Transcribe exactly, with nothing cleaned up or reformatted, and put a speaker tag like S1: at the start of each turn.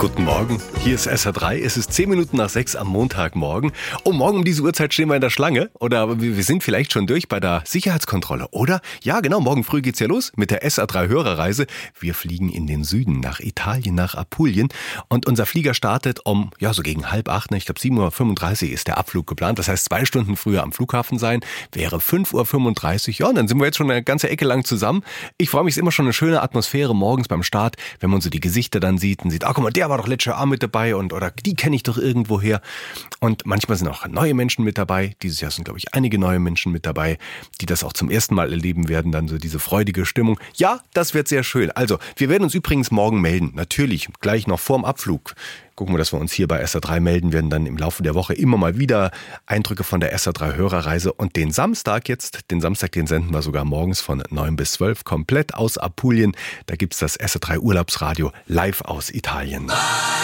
S1: Guten Morgen, hier ist S R drei. Es ist zehn Minuten nach sechs am Montagmorgen. Und morgen um diese Uhrzeit stehen wir in der Schlange. Oder wir sind vielleicht schon durch bei der Sicherheitskontrolle. Oder? Ja, genau, morgen früh geht's ja los mit der S R drei Hörerreise. Wir fliegen in den Süden, nach Italien, nach Apulien. Und unser Flieger startet um, ja, so gegen halb acht. Ne? Ich glaube, sieben Uhr fünfunddreißig ist der Abflug geplant. Das heißt, zwei Stunden früher am Flughafen sein. Wäre fünf Uhr fünfunddreißig. Ja, und dann sind wir jetzt schon eine ganze Ecke lang zusammen. Ich freue mich, es ist immer schon eine schöne Atmosphäre morgens beim Start, wenn man so die Gesichter dann sieht und sieht, ah, guck mal, der war doch letztes Jahr mit dabei und oder die kenne ich doch irgendwoher. Und manchmal sind auch neue Menschen mit dabei. Dieses Jahr sind, glaube ich, einige neue Menschen mit dabei, die das auch zum ersten Mal erleben werden, dann so diese freudige Stimmung. Ja, das wird sehr schön. Also, wir werden uns übrigens morgen melden. Natürlich, gleich noch vorm Abflug. Gucken wir, dass wir uns hier bei S R drei melden, werden dann im Laufe der Woche immer mal wieder Eindrücke von der S R drei Hörerreise. Und den Samstag jetzt, den Samstag, den senden wir sogar morgens von neun bis zwölf komplett aus Apulien. Da gibt's das S R drei Urlaubsradio live aus Italien.